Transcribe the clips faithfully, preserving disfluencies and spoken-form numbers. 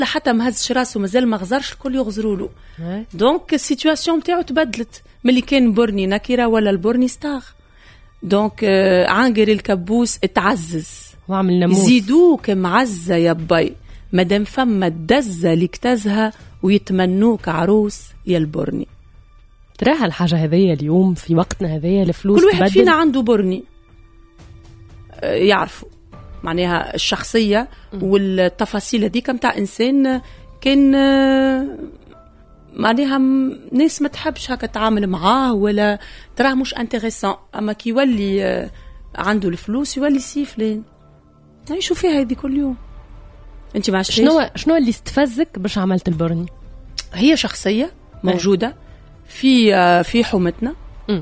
حتى ما هزش راسه مازال ما غزرش الكل يغزروا له. دونك السيتواسيون نتاعو تبدلت ملي كان برني نكره ولا البرني ستار. دونك آه عنقري الكبوس اتعزز وعمل ناموس. زيدوك معزه يا باي مادام فما الدزه اللي اكتزها ويتمنوك عروس يا البرني. تراها الحاجه هذيا اليوم في وقتنا هذيا الفلوس كل واحد تبدل. فينا عنده برني آه يعرفوا معناها الشخصيه والتفاصيل هذيك متاع انسان كان آه معناها ناس ما تحبش هكا تعامل معاه ولا تراه مش انتريسان. اما كي يولي عنده الفلوس يولي سيفلين نعيشوا فيها هذه كل يوم. انت ما عشتيش شنو شنو اللي استفزك باش عملت البرني؟ هي شخصيه موجوده في في حومتنا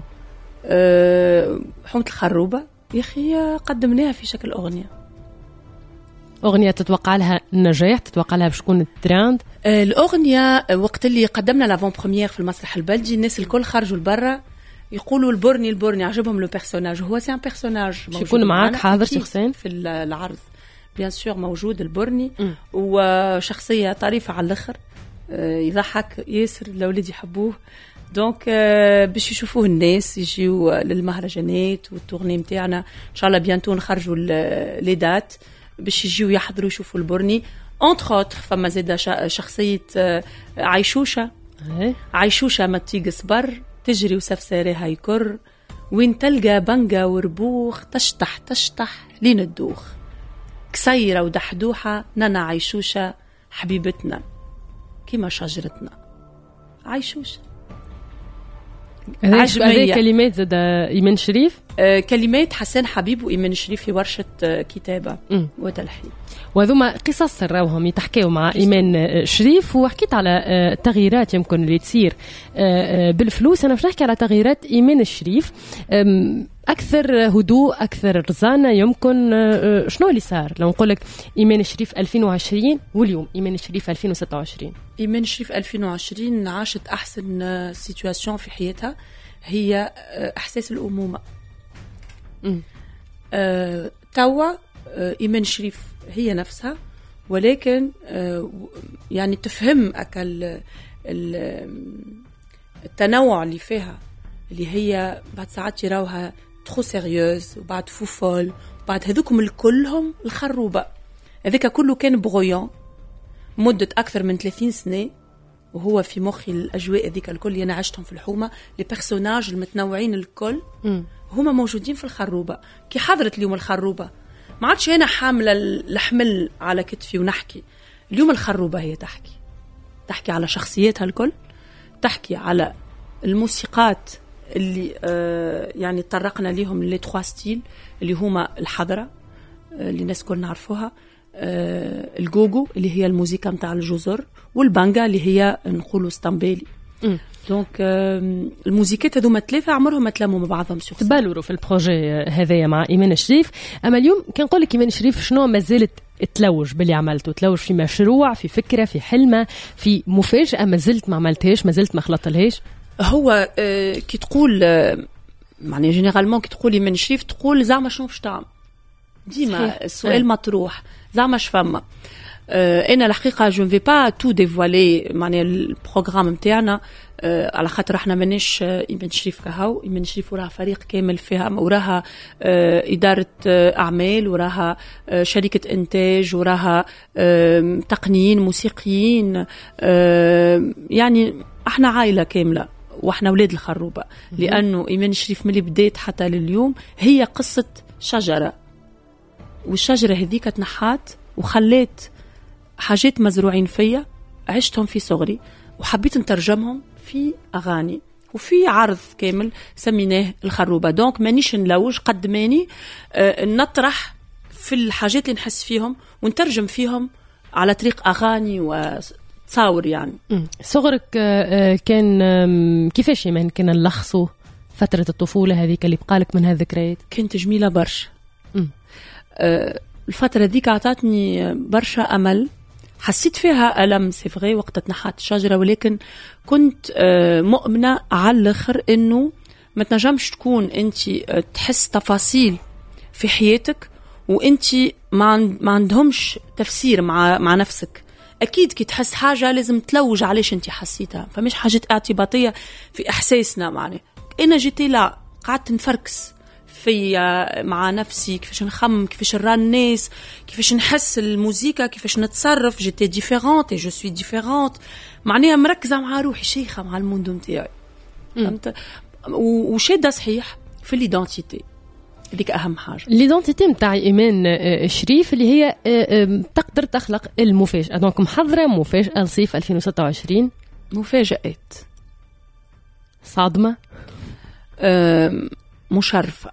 أه حومه الخروبه يا اخي قدمناها في شكل اغنيه. أغنية تتوقع لها النجاح؟ تتوقع لها باش تكون الترند؟ آه الأغنية وقت اللي قدمنا لافون بروميير في المسرح البلجي الناس الكل خرجوا لبرا يقولوا البرني البرني عجبهم لو بيرسوناج. هو سي ان بيرسوناج يكون معاك حاضر شخصين في العرض بيان سور موجود البرني م. وشخصية طريفة على الآخر آه يضحك ياسر الأولاد يحبوه. دونك آه باش يشوفوه الناس يجيو للمهرجانات والتورني متاعنا إن شاء الله بيانتو نخرجوا لي دات باش يجيو يحضروا يشوفوا البرني. انتر اوتر فما زاده شخصيه عيشوشه. عيشوشه ما تيق صبر تجري وسفسارها يكر وين تلقى بنقا وربوخ تشطح تشطح لين الدوخ كسيره ودحدوحه نانا عيشوشه حبيبتنا كيما شجرتنا عيشوشه. هذه كلمات زاد إيمان شريف آه كلمات حسن حبيب وإيمان شريف في ورشة آه كتابة م. وتلحين. وذوما قصص راوهم يتحكيوا مع إيمان شريف. وحكيت على آه تغييرات يمكن اللي تصير آه بالفلوس. أنا مش نحكي على تغييرات إيمان الشريف أكثر هدوء أكثر رزانة يمكن. آه شنو اللي صار لو نقولك إيمان الشريف ألفين وعشرين واليوم إيمان الشريف ألفين وستة وعشرين؟ إيمان الشريف ألفين وعشرين عاشت أحسن سيتواسيون في حياتها هي إحساس الأمومة. أه توا أه إيمان شريف هي نفسها ولكن أه يعني تفهم أكل التنوع اللي فيها اللي هي بعد ساعات يراوها تخو سيريوز وبعد فوفول وبعد هذوكم الكلهم الخروبة. هذاك كله كان بغيان مدة أكثر من ثلاثين سنة وهو في مخي الأجواء ذيك الكل اللي أنا عشتهم في الحومة. لي بيرسوناج المتنوعين الكل م. هما موجودين في الخروبة. كي حضرت اليوم الخروبة ما عادش أنا حاملة الحمل على كتفي ونحكي. اليوم الخروبة هي تحكي تحكي على شخصياتها الكل تحكي على الموسيقات اللي آه يعني طرقنا ليهم لي تخوا ستيل اللي هما الحضرة آه اللي الناس كل نعرفوها آه الجوجو اللي هي الموسيقى متاع الجزر والبانجا اللي هي نقولوا ستامبيلي. دونك آه الموسيقات هذوما ثلاثه عمرهم ما تلاموا مع بعضهم سوق تبالوروا في البروجي هذايا مع إيمان الشريف. اما اليوم كان نقول لك إيمان الشريف شنو مازالت تلوج باللي عملته؟ تلوج في مشروع في فكره في حلمه في مفاجاه مازلت ما عملتهاش مازلت ما خلطتلهاش؟ هو آه كي تقول آه يعني جينيرالمون كي تقول إيمان الشريف تقول زعما شنو باش تعمل ديما السؤال مطروح زعما شفما. أه انا الحقيقه جو نفي با تو ديفوالي معناها البروغرام نتاعنا أه على خاطر احنا مانيش إيمان شريف كهو. إيمان شريف وراها فريق كامل فيها وراها أه اداره اعمال وراها أه شركه انتاج وراها أه تقنيين موسيقيين أه يعني احنا عائله كامله واحنا اولاد الخروبه. لانه إيمان شريف ملي بديت حتى لليوم هي قصه شجره والشجرة هذيك تنحات وخليت حاجات مزروعين فيا عشتهم في صغري وحبيت نترجمهم في أغاني وفي عرض كامل سميناه الخروبة. دونك مانيش نلوج قد ماني آه نطرح في الحاجات اللي نحس فيهم ونترجم فيهم على طريق أغاني وتصاور. يعني صغرك آه كان كيفاش يمكن كنا نلخصوا فترة الطفولة هذيك اللي بقالك من هالذكريات؟ كانت جميلة برشا. الفترة ديك عطاتني برشا أمل حسيت فيها ألم سيفغي وقت تنحات الشجرة ولكن كنت مؤمنة على الآخر إنه ما تنجمش تكون أنت تحس تفاصيل في حياتك وأنت ما عندهمش تفسير مع مع نفسك. اكيد كي تحس حاجه لازم تلوج علاش انت حسيتها، فمش حاجه اعتباطيه في احساسنا. معناه انا جيتي لا قعدت نفركس في مع نفسي، كيفاش نخمم، كيفاش نرى الناس، كيفاش نحس الموسيقى، كيفاش نتصرف. جيتي ديفيرونت جو سوي ديفيرونت، معناها مركزه مع روحي، شيخه مع الموندو نتاعي، فهمت؟ وشاده صحيح في ليدونتيتي، هذيك اهم حاجه. ليدونتيتي نتاع ايمان شريف اللي هي تقدر تخلق المفاجاه. دونك محضره مفاجاه لصيف ألفين وستة وعشرين. مفاجات صادمه، مشرفه.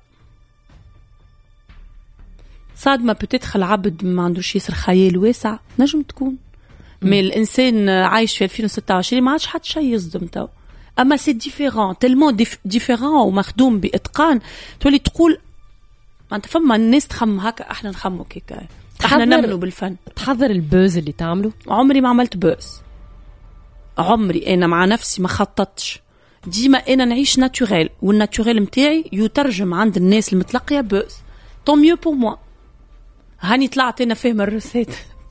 صادمه بتدخل عبد ما عندوش ياسر خيال واسع، نجم تكون مي الانسان عايش في ألفين وستة وعشرين ما عادش حد شيء يصدم تو. اما سي ديفيرون تلمون ديفيرون ومخدوم باتقان، تولي تقول ما انت فما الناس تخمم هكا، احنا نخمموا كيكا، احنا نمنوا بالفن. تحضر البوز اللي تعمله؟ عمري ما عملت بوز، عمري انا مع نفسي ما خططتش، ديما انا نعيش ناتوريل، والناتوريل متاعي يترجم عند الناس المتلقيه بوز. طون ميو بور موا، هاني طلعت انا فاهمه الرسالة،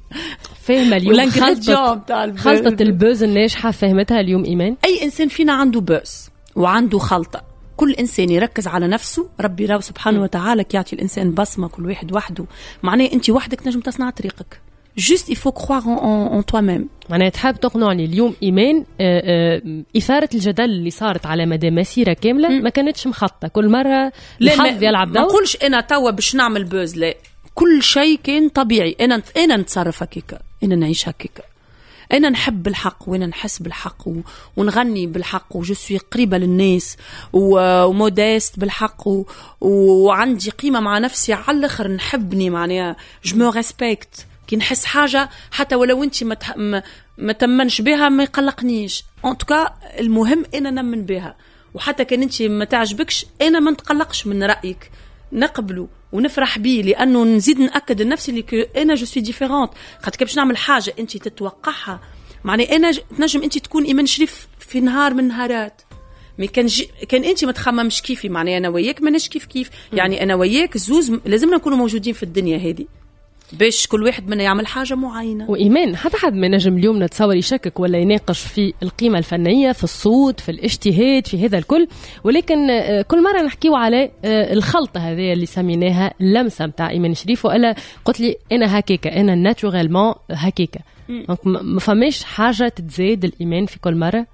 فاهمه اليوم خلطة خلطة البوز الناجحه فهمتها اليوم ايمان. اي انسان فينا عنده بوز وعنده خلطه، كل انسان يركز على نفسه، ربي راو سبحانه وتعالى كيعطي الانسان بصمه، كل واحد وحده. معناه انت وحدك نجم تصنع طريقك، جوست il faut croire en en toi-même. معناها تحب تقنعني اليوم ايمان اثاره الجدل اللي صارت على مدى مسيره كامله م. ما كانتش مخططه، كل مره الحظ يلعب دور. ما نقولش انا توا باش نعمل بوز، لا، كل شيء كان طبيعي. انا انا نتصرف هكاك، انا نعيش هكاك، انا نحب بالحق وانا نحس بالحق و... ونغني بالحق، وجو سوي قريبه للناس و... وموديست بالحق و... وعندي قيمه مع نفسي على الاخر، نحبني معناها جو مو ريسبكت. كي نحس حاجه حتى ولو انت ما تح... ما... ما تمنش بها ما يقلقنيش، ان توكا المهم انا نمن بها. وحتى كان انت ما تعجبكش انا ما نتقلقش من رايك، نقبله ونفرح بيه، لانه نزيد ناكد لنفسي اللي انا جو سوي ديفيرونت. خاطر باش نعمل حاجه انت تتوقعها، معناها انا ج... تنجم انت تكون ايمان شريف في نهار من النهارات، مي كان ج... كان انت ما تخممش كيفي، معناها انا وياك ماناش كيف كيف. يعني انا وياك زوز لازمنا نكونوا موجودين في الدنيا هذه باش كل واحد منا يعمل حاجه معينه. وايمان حتى حد ما نجم اليوم نتصور يشكك ولا يناقش في القيمه الفنيه، في الصوت، في الاجتهاد، في هذا الكل، ولكن كل مره نحكيو على الخلطه هذه اللي سميناها اللمسه نتاع ايمان شريف. والا قلت لي انا هكاكا، انا ناتوريلمون هكاكا، ما فماش حاجه تتزاد الايمان في كل مره.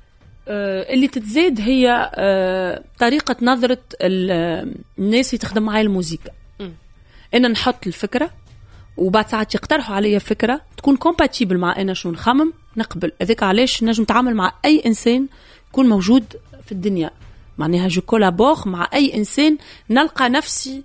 آه اللي تتزاد هي آه طريقه نظره الناس اللي تخدم معايا الموسيقى. انا نحط الفكره وبعد ساعات يقترحوا عليا فكره تكون كومباتيبل مع انا شو نخمم، نقبل. هذاك علاش نجم نتعامل مع اي انسان يكون موجود في الدنيا، معناها جو كولابور مع اي انسان، نلقى نفسي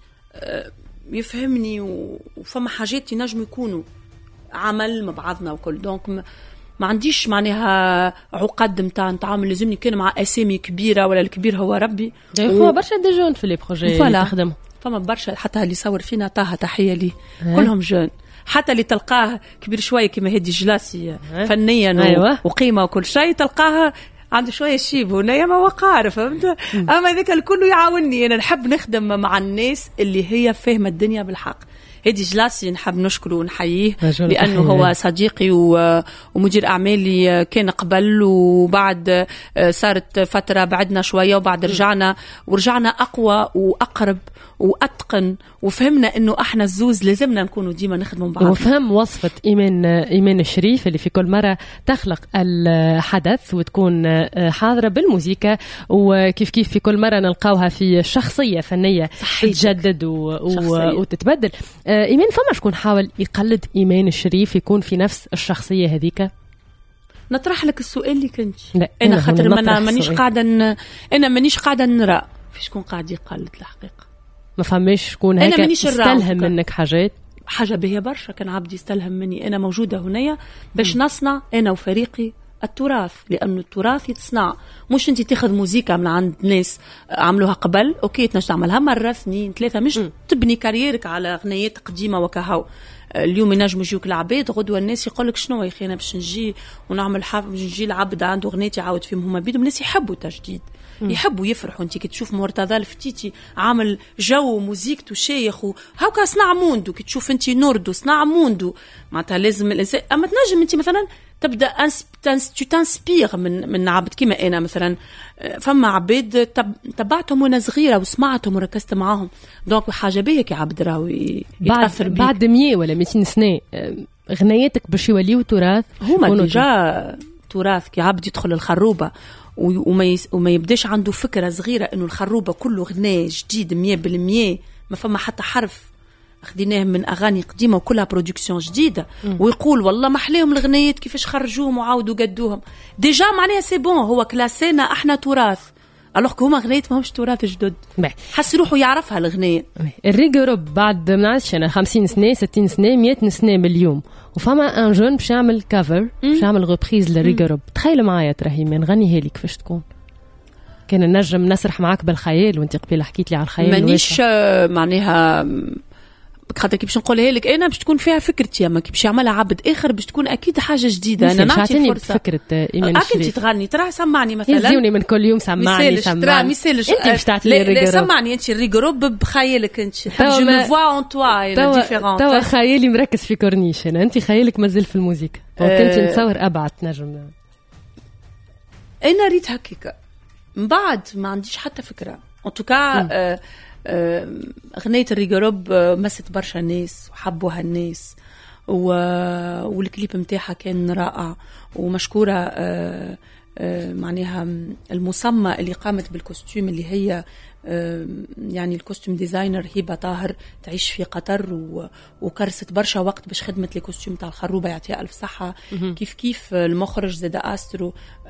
يفهمني، وفما حاجات ينجم يكونوا عمل مع بعضنا وكل. دونك ما عنديش معناها عقد نتاع نتعامل لازمني كان مع اسامي كبيره ولا الكبير هو ربي. هو برشا دي جون في لي بروجي اللي تخدم، فما برشا، حتى اللي صور فينا طه تحيه لي كلهم جون، حتى اللي تلقاه كبير شويه كما هدي جلاسي فنيا أيوة. وقيمه وكل شيء، تلقاها عنده شويه شيب هنا ما وقار، فهمت؟ اما ذاك الكل يعاونني. انا نحب نخدم مع الناس اللي هي فاهمه الدنيا بالحق. هدي جلاسي نحب نشكره ونحييه لأنه هو صديقي ومدير أعمالي كان قبل، وبعد صارت فترة بعدنا شوية وبعد رجعنا ورجعنا أقوى وأقرب وأتقن، وفهمنا إنه إحنا الزوز لازمنا نكونوا ديما نخدموا بعض. وفهم وصفة إيمان إيمان الشريف اللي في كل مرة تخلق الحدث وتكون حاضرة بالموسيقى، وكيف كيف في كل مرة نلقاوها في شخصية فنية تتجدد وتتبدل. إيمان فما شكون حاول يقلد إيمان الشريف يكون في نفس الشخصية هذيك؟ نطرح لك السؤال اللي كنت أنا خاطر ما مانيش قاعدة ن... أنا مانيش قاعدة نرى في شكون قاعد يقلد الحقيقة. ما فماش شكون هيك يستلهم منك حاجات؟ حاجة بهي برشا كان عبدي يستلهم مني. أنا موجودة هنا باش نصنع أنا وفريقي التراث، لأنه التراث يتصنع، مش أنت تاخذ موسيقى من عند ناس عملوها قبل أوكي تنجم تعملها مرة اثنين ثلاثة، مش م. تبني كاريرك على غنيات قديمة وكهو. اليوم ينجموا يجيوك العباد، غدوه الناس يقول لك شنو يا اخي انا باش نجي ونعمل حفل، باش نجي العبد عنده اغنيتي يعاود فيهم هما بيدهم. الناس يحبوا تجديد، يحبوا يفرحوا. انت كي تشوف مرتضى الفتيتي عامل جو موزيكته شيخ وهاكا صنع موندو، كي تشوف انت نوردو صنع موندو معناتها لازم الانسان. اما تنجم انت مثلا تبدا تو تانسبير من من عبد كيما انا مثلا. فما عباد تبعتهم وانا صغيره وسمعتهم وركزت معاهم، دونك حاجه باهيه كي عبد راهو يتاثر بيك. بعد مية ولا مئتين سنه غنيتك باش يوليو تراث، هما ديجا تراث. كي عبد يدخل الخروبه وما يس... وما يبداش عنده فكره صغيره انه الخروبه كله غناء جديد مية بالمية، ما فما حتى حرف خديناه من اغاني قديمه وكلها برودكسيون جديده، م. ويقول والله ما احلاهم الغنايات كيفاش خرجوهم وعاودوا قدوهم. ديجا معناها سي بون، هو كلاسينا احنا تراث، الوغ هما غنايات ما همش تراث جدد. حس روحه يعرفها الغنايه. الريغوروب بعد ما نعرفش انا خمسين سنه ستين سنه مئة سنه من اليوم، وفما ان جون باش يعمل كافر، باش يعمل ريبريز للريغوروب. تخيل معايا تراهيم نغنيها لك كيفاش تكون. كان نجم نسرح معاك بالخيال، وانت قبيله حكيت لي على الخيال. مانيش معناها خاطر كي باش نقولها لك انا باش تكون فيها فكرتي، اما كي باش يعملها عبد اخر باش تكون اكيد حاجه جديده. انا نعطي فرصه فكره ايمان الشريف. انت تغني ترى سمعني مثلا، يزيوني من كل يوم سمعني سمعني مثالش انت باش تعطيني الريغوروب. سمعني انت الريغوروب بخيالك انت. جو مي فوا اون توا الا ديفيرونت. توا خيالي مركز في كورنيش، انا انت خيالك مازال في الموسيقى. كنت نتصور ابعد نجم. انا ريت هكاك من بعد ما عنديش حتى فكره ان توكا. غنية الريغوروب مست برشا ناس وحبوها الناس، والكليب متاعها كان رائع ومشكورة. معناها المصممة اللي قامت بالكوستيم اللي هي يعني الكوستيم ديزاينر هبة طاهر، تعيش في قطر وكرست برشا وقت باش خدمة الكوستيم تاع الخروبة، يعطيها ألف صحة. كيف كيف المخرج زاد أسترو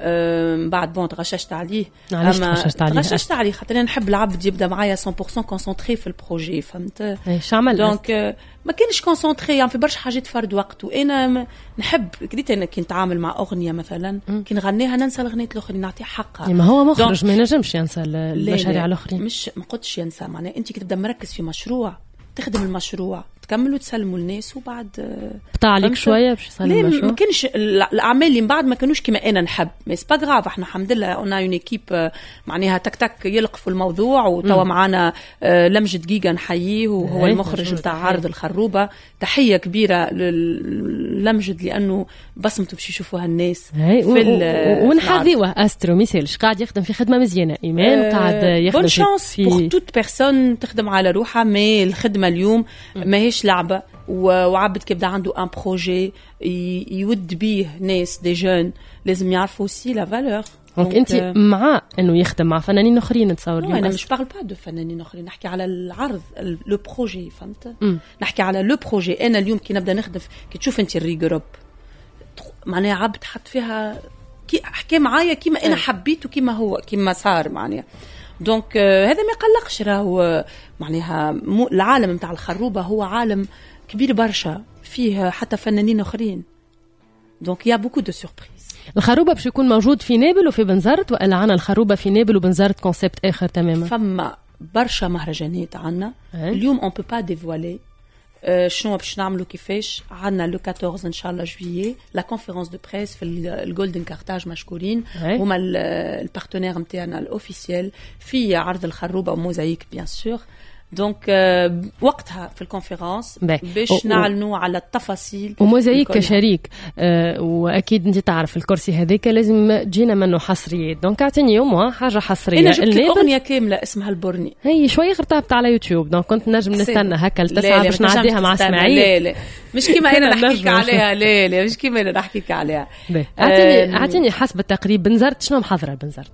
بعد بون تغششت عليه. تغششت عليه خاطر أنا نحب العبد يبدأ معايا مية بالمية كونسونتري في البروجي، فهمت؟ دونك ما كانش كونسونتري يعني في برشا حاجات فرد وقت. وأنا نحب كديت أنا كي نتعامل مع أغنية مثلا كي نغنيها ننسى الأغنية الأخرى نعطيها حقها. ما هو مخرج ما ينجمش ينسى المشاريع الأخرين. مش ما قلتش ينسى، معناه انت كي تبدا مركز في مشروع تخدم المشروع تكمل وتسلموا الناس وبعد قطع عليك شويه باش يسلم المشروع. ما كانش الاعمال اللي من بعد ما كانوش كما انا نحب، مي سي با غراف. احنا الحمد لله اون اون ايكيب معناها تك تك يلقفوا الموضوع. وتوا معانا لمجد جيجا نحييه وهو المخرج نتاع عرض الخروبه. تحيه كبيره للمجد لانه بصمته باش يشوفوها الناس في ونحذيوه استرو ميسالش قاعد يخدم في خدمه مزيانه. ايمان قاعد يخدم بون شانس بور توت بيرسون تخدم على روحها. مي الخدمه اليوم ماهيش لعبه، وعبد كيبدا عنده ان بروجي يود بيه ناس دي جون لازم يعرفوا سي لا فالور. دونك انت مع انه يخدم مع فنانين اخرين نتصور اليوم؟ انا مش بارل با دو فنانين اخرين، نحكي على العرض لو بروجي، فهمت؟ نحكي على لو بروجي. انا اليوم كي نبدا نخدم كي تشوف انت الريغوروب معناها عبد حط فيها كي حكى معايا كيما انا حبيته كيما هو كيما صار معناها. دونك آه هذا ما يقلقش. راهو معناها العالم نتاع الخروبه هو عالم كبير برشا فيه حتى فنانين اخرين. دونك يا بوكو دو سوربريز. الخروبه باش يكون موجود في نابل وفي بنزرت، ولا عنا الخروبه في نابل وبنزرت كونسيبت اخر تماما؟ فما برشا مهرجانات عنا اليوم اون بو با ديفوالي شنو باش نعملوا كيفاش. عندنا لو أربعطاش ان شاء الله جويي لا كونفيرونس دو بريس في الجولدن كارتاج، مشكورين هما البارتنير نتاعنا الاوفيسيال في عرض الخروبه وموزايك بيان سور. دونك uh, وقتها في الكونفرنس باش نعلنوا على التفاصيل. وموزايك كشريك uh, واكيد انت تعرف الكرسي هذاك لازم تجينا منه حصريات. دونك اعطيني يوم حاجه حصريه. انا جبت اغنيه كامله اسمها البرني، هي شويه خرطابت على يوتيوب. دونك كنت نجم نستنى هكا لتسعة باش نعديها مع اسماعيل. لا لا مش كيما انا نحكيك عليها. لا لا مش كيما انا نحكيك عليها. اعطيني اعطيني حسب التقريب بنزرت شنو محضره بنزرت؟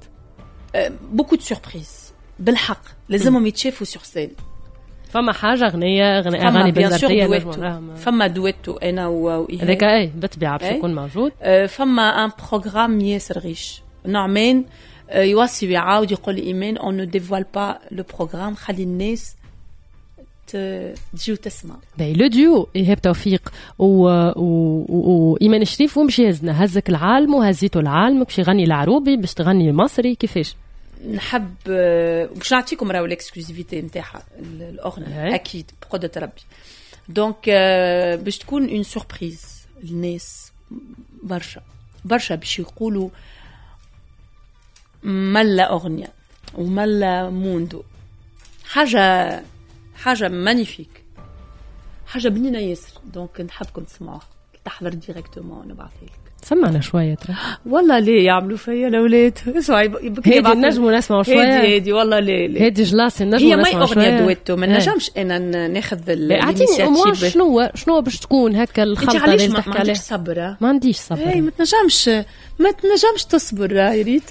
بوكو دو سوربريز بالحق لازمهم يتشافوا سور سين. فما حاجه اغنيه اغاني بنزرتيه فما دويتو انا وايهاب هذاك اي بالطبيعه باش يكون موجود. فما ان بروغرام ياسر غيش نوعين يوصي ويعاود يقول لي ايمان اون نو ديفوال با لو بروغرام، خلي الناس تجيو تسمع. باهي لو ديو ايهاب توفيق وايمان الشريف ومش يهزنا هزك العالم وهزيتو العالم باش يغني العروبي باش تغني مصري كيفاش؟ نحب باش نعطيكم راهو الاكسكلوزيفيتي نتاعها الاغنيه اكيد بقدره ربي. دونك باش تكون اون سوربريز الناس برشا برشا باش يقولوا ملا أغنية وملا موندو حاجة حاجة مانيفيك حاجة بنينة ياسر. دونك نحبكم تسمعوها تحضر ديريكتومون نبعثها لك. سمعنا شوية ترى. والله ليه يعملوا فيا الأولاد اسمعي بكري هادي نجموا نسمعوا شوية. هادي هادي والله ليه ليه هادي جلاس نجموا هي نسمعوا شوية. ما أغنية دويتو ما نجمش أنا ناخذ الانيشيتيف. شنو شنو باش تكون هكا الخلطة اللي تحكي عليها؟ ما عنديش صبر. ما عنديش صبر. هاي ما تنجمش ما تنجمش تصبر يا ريت.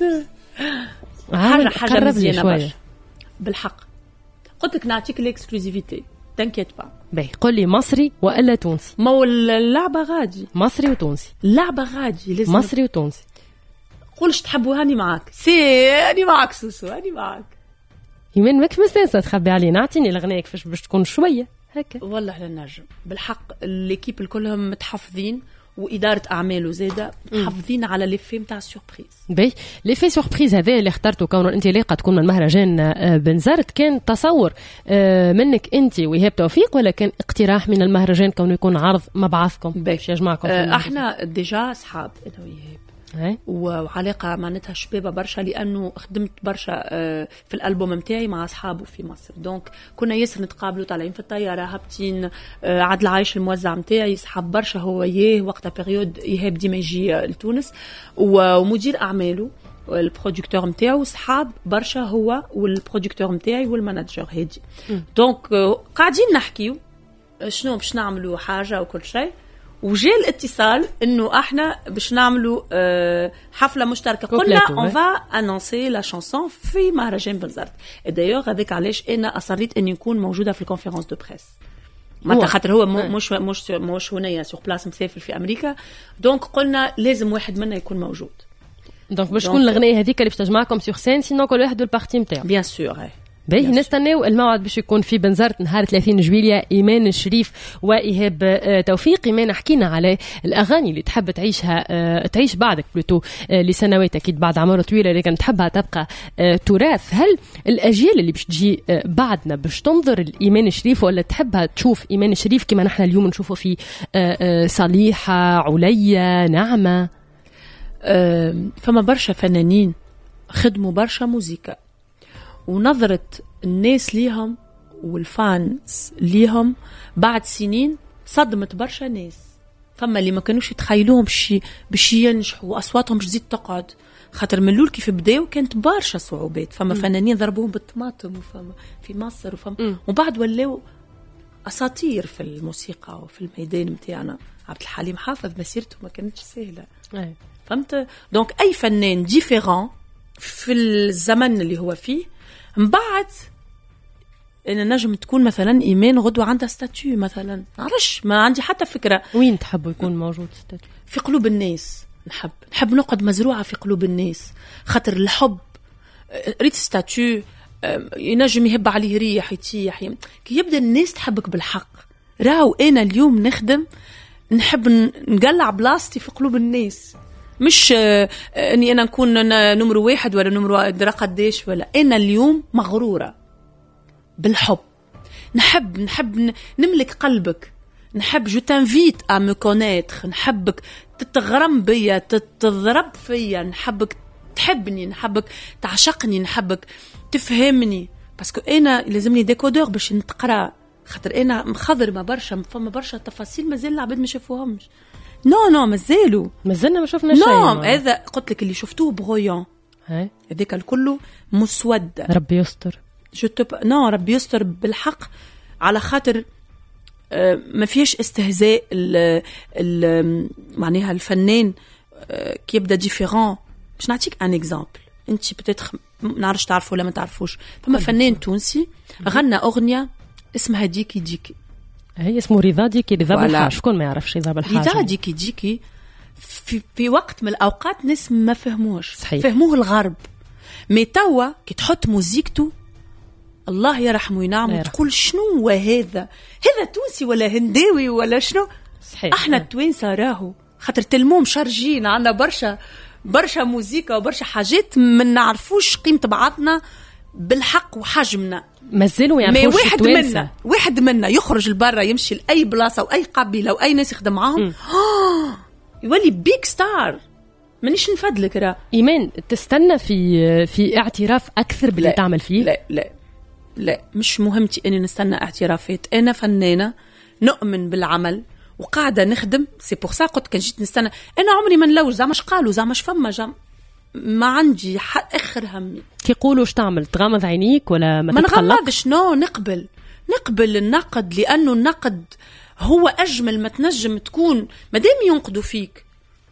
حاجة حاجة مزيانة برشا بالحق. قلت لك نعطيك الاكسكلوزيفيتي تنكيت با. باهي قول لي مصري ولا تونسي؟ ما هو اللعبة غادي مصري وتونسي. اللعبة غادي لازم مصري وتونسي. قولش تحبوا هاني معاك سي هاني معاك سوسو هاني معاك. يمين ماك مستانسة تخبي علينا اعطيني الغناء كيفاش باش تكون شوية هكا. والله لا نجم بالحق الليكيب الكلهم متحفظين وإدارة أعماله زادة محافظين على ليفي متاع السوربريز. باهي ليفي سوربريز هذا اللي اخترته كونه انت لاقه تكون من مهرجان بنزرت كان تصور منك انت وإيهاب توفيق ولا كان اقتراح من المهرجان كونه يكون عرض مع بعضكم باش يجمعكم؟ اه احنا ديجا اصحاب انا وإيهاب وعلاقه معناتها شبابه برشا لانه خدمت برشا في الالبوم نتاعي مع اصحابه في مصر. دونك كنا ياسر نتقابلوا طالعين في الطياره هابطين. عادل عايش الموزع نتاعي صحاب برشا هو ياه وقتها بيريود ايهاب ديما يجي لتونس ومدير اعماله البرودكتور نتاعو صحاب برشا هو والبرودكتور نتاعي والمانجر هادي. دونك قاعدين نحكيو شنو باش نعملوا حاجه وكل شيء وجاء الاتصال انه احنا باش نعملوا حفله مشتركه. قلنا اون فا انونسي لا شانسون في مهرجان بنزرت. دايوغ هذاك علاش انا اصريت اني نكون موجوده في الكونفرنس دو بريس معناتها خاطر هو مش مش مش هنا سور بلاص مسافر في امريكا. دونك قلنا لازم واحد منا يكون موجود. دونك باش تكون الغنيه هذيك اللي باش تجمعكم سور سين سينو كل واحد والبارتي نتاعو بيان سور. باهي نستناو الموعد باش يكون في بنزرت نهار ثلاثين جويلية. إيمان الشريف وإيهاب توفيق. إيمان حكينا على الأغاني اللي تحب تعيشها تعيش بعدك بلوتو لسنوات أكيد بعد عمر طويلة لكن تحبها تبقى تراث. هل الأجيال اللي باش تجي بعدنا باش تنظر الإيمان الشريف ولا تحبها تشوف إيمان الشريف كما نحن اليوم نشوفه في صليحة عليا نعمة؟ فما برشا فنانين خدموا برشا موسيقى ونظرة الناس ليهم والفانز ليهم بعد سنين صدمت برشا ناس. فما اللي ما كانوش يتخيلوهم بشي بشي ينجحوا واصواتهم باش تزيد تقعد خاطر من الاول كيف بداوا كانت برشا صعوبات. فما م. فنانين ضربوهم بالطماطم وفما في مصر وفما وبعد ولاو اساطير في الموسيقى وفي الميدان نتاعنا. عبد الحليم حافظ مسيرته ما كانتش سهله. أي. فهمت؟ دونك اي فنان ديفيرون في الزمن اللي هو فيه من بعد إن نجم تكون مثلا إيمان غدوة عندها ستاتيو مثلا عرش ما عندي حتى فكرة وين تحبوا يكون موجود ستاتيو في قلوب الناس. نحب نحب نقعد مزروعة في قلوب الناس خاطر الحب. ريت ستاتيو ينجم يهب عليه ريح يتيح كي يبدأ الناس تحبك بالحق. راو أنا اليوم نخدم نحب نقلع بلاستي في قلوب الناس مش اني انا نكون نمرو واحد ولا نمرو درا قديش ولا. انا اليوم مغروره بالحب. نحب نحب نملك قلبك. نحب جو تنفيت ا مو كونيتر. نحبك تتغرم بيا تتضرب فيا. نحبك تحبني نحبك تعشقني نحبك تفهمني باسكو انا لازمني ديكودور باش نتقرا خاطر انا مخضرمه برشا. فما برشا تفاصيل مازال العباد ما شافوهمش. نو نو مازالوا مازلنا ما شفنا شيء. نعم هذا قلت لك اللي شفتوه برويون هذاك الكل مسود. ربي يستر. جو تب نو ربي يستر بالحق على خاطر آه ما فيش استهزاء ال ال معناها الفنان آه كي يبدا ديفيرون. باش نعطيك ان اكزامبل انت بتتخ نعرفش تعرفوا ولا ما تعرفوش. فما فنان تونسي غنى اغنيه اسمها ديكي ديكي. هي اسمه رضا ديكي رضا بالحاج. شكون ما يعرفش رضا بالحاج؟ رضا ديكي ديكي في, في وقت من الأوقات ناس ما فهموش. صحيح. فهموه الغرب. مي توا كي تحط موزيكته الله يرحمه ينعمه تقول شنو هذا هذا تونسي ولا هنداوي ولا شنو. صحيح. احنا التوانسة راهو خاطر تلموم شارجين عندنا برشا برشا موزيكا وبرشا حاجات ما نعرفوش قيمة بعضنا بالحق وحجمنا مازالوا يعني واحد منا واحد منا يخرج لبرا يمشي لاي بلاصه واي قبيله واي ناس يخدم معاهم يولي بيك ستار. مانيش نفدلك راه ايمان تستنى في في اعتراف اكثر باللي تعمل فيه. لا لا لا مش مهمتي اني نستنى اعترافات. انا فنانه نؤمن بالعمل وقاعده نخدم. سي بور سا قلت كان جيت نستنى انا عمري ما نلوج زعما قالوا زعما فما جام ما عندي اخر همي. كي يقولوا اش تعمل تغمض عينيك ولا ما, ما نغمضش؟ نو نقبل نقبل النقد لانه النقد هو اجمل ما تنجم تكون مادام ينقدوا فيك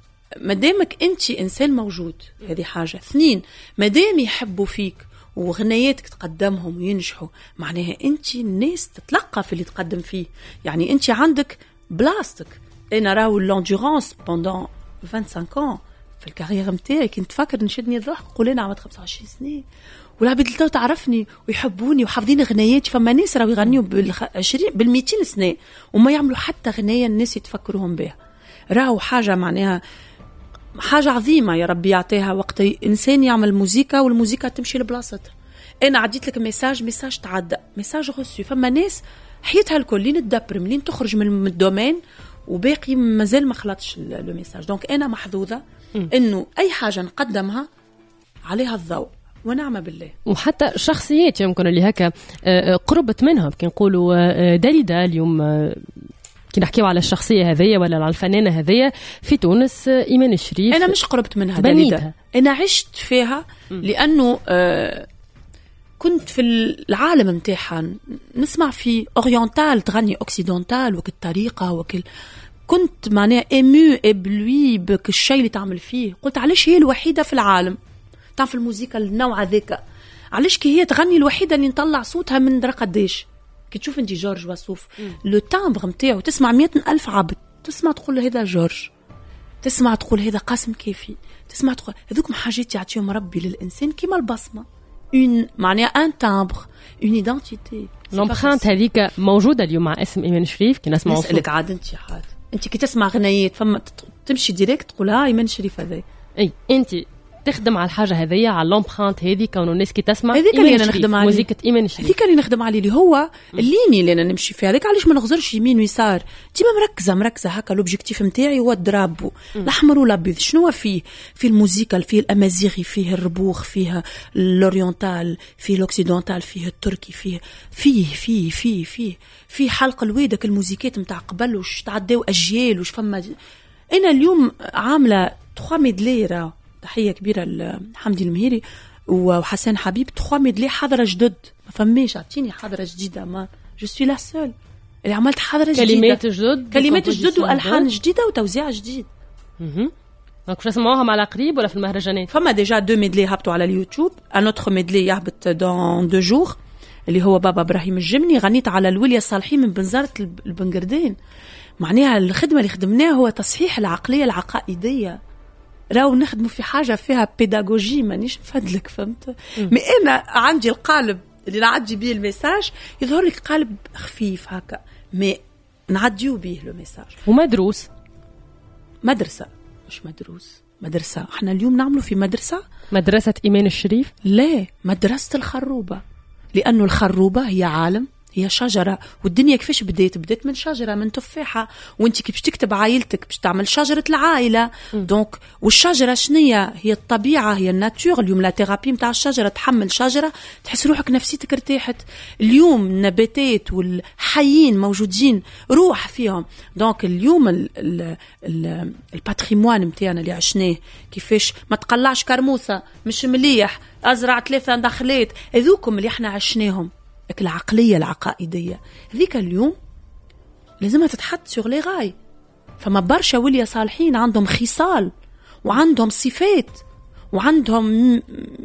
مادامك انت انسان موجود. هذه حاجه. اثنين مادام يحبوا فيك وغنياتك تقدمهم وينجحوا معناها انت الناس تتلقى في اللي تقدم فيه. يعني انت عندك بلاستك. انا راهو لوندورانس بوندون خمسة وعشرين في الكارير نتاعي كنت فاكر نشدني الروح نقول انا عملت خمسة وعشرين سنه والعباد اللي تعرفني ويحبوني وحافظين غنياتي. فما ناس راهو يغنيوا بالعشرين بالمئتين سنه وما يعملوا حتى غنيه الناس يتفكروهم بها. راهو حاجه معناها حاجه عظيمه يا ربي يعطيها وقت انسان يعمل موسيقى والموسيقى تمشي لبلاصتها. انا عديت لك ميساج ميساج تعدى ميساج غسو. فما ناس حياتها الكل لين تدبر منين تخرج من الدومين وباقي مازال ما خلطش لو ميساج. دونك انا محظوظه انه اي حاجه نقدمها عليها الضوء ونعم بالله. وحتى شخصيات يمكن اللي هكا قربت منها كي نقولوا داليدا اليوم كي نحكيو على الشخصيه هذية ولا على الفنانه هذية في تونس ايمان الشريف. انا مش قربت منها داليدا انا عشت فيها لانه آه كنت في العالم نتاعها نسمع في اورينتال تغني اوكسيدونتال وكل طريقه وكل كنت معناها ايمو ابلوي بك الشيء اللي تعمل فيه. قلت علاش هي الوحيده في العالم تعرف الموسيقى النوع ذاك علاش كي هي تغني الوحيده اللي نطلع صوتها من درا قداش. كي تشوف انت جورج وسوف لو تامبر نتاعو تسمع مئة ألف عبد تسمع تقول هذا جورج تسمع تقول هذا قاسم كيفي تسمع تقول هذوك حاجات يعطيهم ربي للانسان كيما البصمه اون معناها ان تامبر اون ايدنتيتي. لومبرانت هذيك موجوده اليوم مع اسم ايمان شريف. كي نسمعوا نسالك عاد انت حاد انت كي تسمع غنيات فما تمشي ديريكت تقول ها ايمان شريف هذا. اي انت تخدم على الحاجه هذيا على لومبرانت هذه كونه الناس كي تسمع هذيك اللي انا نخدم عليه موسيقى ايمان شريف هذيك اللي نخدم عليه اللي هو الليني اللي انا نمشي فيها. هذيك علاش ما نغزرش يمين ويسار ديما مركزه مركزه هكا. لوبجيكتيف نتاعي هو الدراب الاحمر والابيض. شنو فيه في الموسيقى فيه الامازيغي فيه الربوخ فيه الاورينتال فيه الاوكسيدونتال فيه التركي فيه فيه فيه فيه فيه في حلق الويدك الموسيقات نتاع قبل وش تعداو اجيال وش فما. انا اليوم عامله ثلاثة ميدلي تحيه كبيره لحمدي المهيري وحسن حبيب ثلاثة ميدلي حضره جدد ما فماش عطيني حضره جديده ما جو سوي لا سول اللي عملت حضره جديده كلمات جدد كلمات جدد والحان جديده وتوزيع جديد. اها دونك واش نسمعوهم على قريب ولا في المهرجانات؟ فما ديجا دو ميدلي هبطوا على اليوتيوب. ان اوتر ميدلي يهبط دون دو جور اللي هو بابا ابراهيم الجمني غنيت على الوليه صالحين من بنزرة البنقردين. معناها الخدمه اللي خدمناها هو تصحيح العقليه العقائديه. راو نخدموا في حاجه فيها بيداغوجي مانيش نفدلك فهمت. مي انا عندي القالب اللي نعدي بيه الميساج يظهر لك قالب خفيف هكا مي نعديو بيه لو ميساج. ومدروس مدرسه مش مدروس مدرسه. احنا اليوم نعملوا في مدرسه مدرسه ايمان الشريف. لا مدرسه الخروبه لانه الخروبه هي عالم هي شجرة والدنيا كيفاش بديت بديت من شجرة من تفاحة وانت كيف تكتب عائلتك باش تعمل شجرة العائلة. دونك والشجرة شنية هي الطبيعة هي الناتور. اليوم لا ثيرابي متاع الشجرة تحمل شجرة تحس روحك نفسيتك ارتاحت. اليوم النباتات والحيين موجودين روح فيهم. دونك اليوم ال ال ال الباتريموان متاعنا اللي عشناه كيفاش ما تقلعش كرموسة مش مليح أزرع ثلاثة دخلات هذوكم اللي احنا عشناهم. العقلية العقائدية هذيك اليوم لازمها تتحط سور لي غاي. فما برشا وليا صالحين عندهم خصال وعندهم صفات وعندهم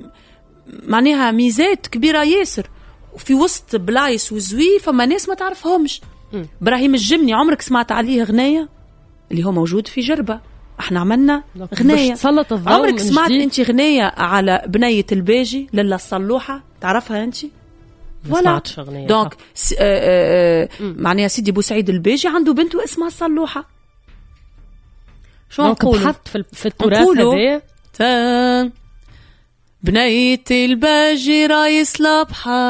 معناها ميزات كبيرة ياسر وفي وسط بلايس وزوي فما ناس ما تعرفهمش. إبراهيم الجمني عمرك سمعت عليه غناية اللي هو موجود في جربة احنا عملنا غناية. عمرك سمعت انت غناية على بنية الباجي للا الصلوحة تعرفها انت؟ ولا دونك س... آه آه معناها سيدي بوسعيد الباجي عنده بنته اسمها صلوحة. شو نقولوا بحثت في, في التراث هذا بنيتي الباجي رايس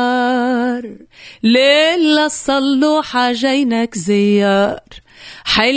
لبحر ليلة الصلوحة جينك زيار.